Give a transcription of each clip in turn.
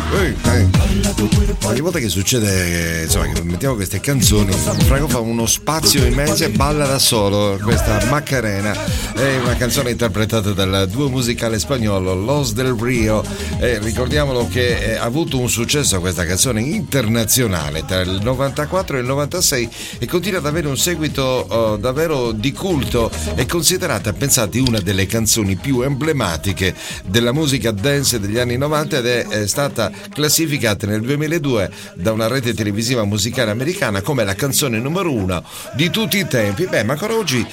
Ogni volta che succede, insomma, che mettiamo queste canzoni, Franco fa uno spazio immenso e balla da solo. Questa Macarena è una canzone interpretata dal duo musicale spagnolo Los del Rio. Ricordiamolo che ha avuto un successo questa canzone internazionale tra il 94 e il 96 e continua ad avere un seguito davvero di culto. È considerata, pensate, una delle canzoni più emblematiche della musica dance degli anni 90 ed è stata classificata nel 2002 da una rete televisiva musicale americana come la canzone numero 1 di tutti i tempi. Ma ancora oggi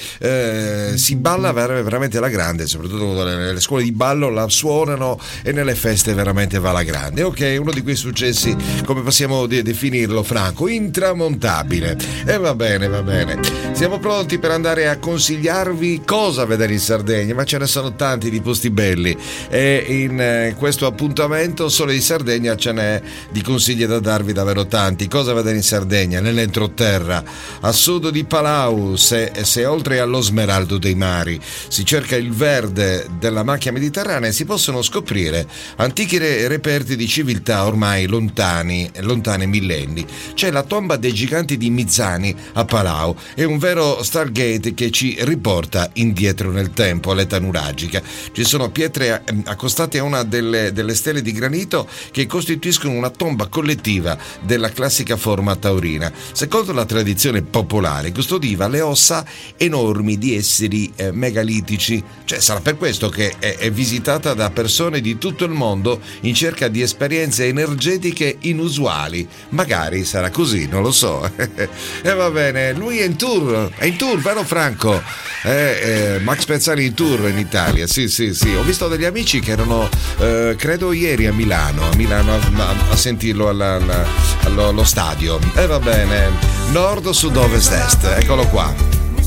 si balla veramente alla grande, soprattutto nelle scuole di ballo la suonano e nelle feste veramente va alla grande. Ok, uno di quei successi, come possiamo definirlo, Franco, intramontabile. E va bene. Siamo pronti per andare a consigliarvi cosa vedere in Sardegna, ma ce ne sono tanti di posti belli e in questo appuntamento solo di Sardegna ce n'è di consigli da darvi davvero tanti. Cosa vedere in Sardegna? Nell'entroterra, a sud di Palau, se oltre allo smeraldo dei mari si cerca il verde della macchia mediterranea, si possono scoprire antichi reperti di civiltà ormai lontane millenni. C'è la tomba dei giganti di Mizani a Palau, è un vero Stargate che ci riporta indietro nel tempo, all'età nuragica. Ci sono pietre accostate a una delle stele di granito che costituiscono una tomba collettiva della classica forma taurina. Secondo la tradizione popolare custodiva le ossa enormi di esseri megalitici, cioè sarà per questo che è visitata da persone di tutto il mondo in cerca di esperienze energetiche inusuali. Magari sarà così, non lo so. E va bene, lui è in tour, vero Franco? Max Pezzali in tour in Italia, sì. Ho visto degli amici che erano credo ieri a Milano a sentirlo allo stadio. E va bene, nord, sud, ovest, est, eccolo qua.